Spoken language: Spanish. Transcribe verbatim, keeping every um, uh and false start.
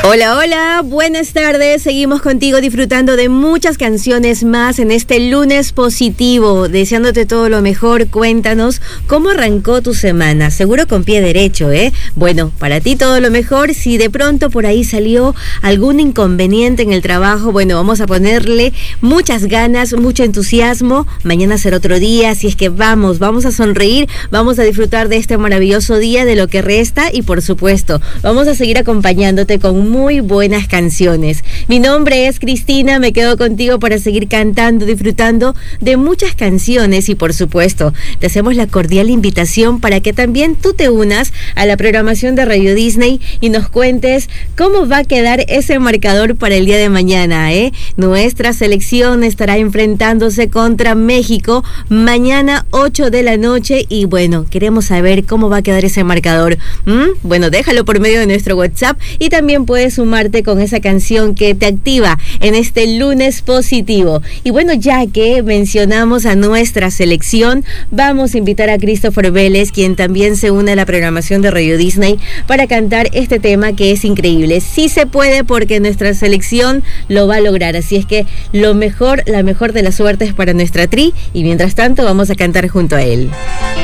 Hola, hola, buenas tardes. Seguimos contigo disfrutando de muchas canciones más en este lunes positivo. Deseándote todo lo mejor. Cuéntanos cómo arrancó tu semana. Seguro con pie derecho, ¿eh? Bueno, para ti todo lo mejor. Si de pronto por ahí salió algún inconveniente en el trabajo, bueno, vamos a ponerle muchas ganas, mucho entusiasmo. Mañana será otro día, así es que vamos, vamos a sonreír, vamos a disfrutar de este maravilloso día, de lo que resta y por supuesto, vamos a seguir acompañándote con muy buenas canciones. Mi nombre es Cristina, me quedo contigo para seguir cantando, disfrutando de muchas canciones y por supuesto, te hacemos la cordial invitación para que también tú te unas a la programación de Radio Disney y nos cuentes cómo va a quedar ese marcador para el día de mañana, ¿eh? Nuestra selección estará enfrentándose contra México mañana ocho de la noche y bueno, queremos saber cómo va a quedar ese marcador. ¿Mm? Bueno, déjalo por medio de nuestro WhatsApp y también puedes sumarte con esa canción que te activa en este lunes positivo. Y bueno, ya que mencionamos a nuestra selección, vamos a invitar a Christopher Vélez, quien también se une a la programación de Radio Disney para cantar este tema que es increíble. Sí se puede porque nuestra selección lo va a lograr, así es que lo mejor, la mejor de las suertes para nuestra tri y mientras tanto vamos a cantar junto a él.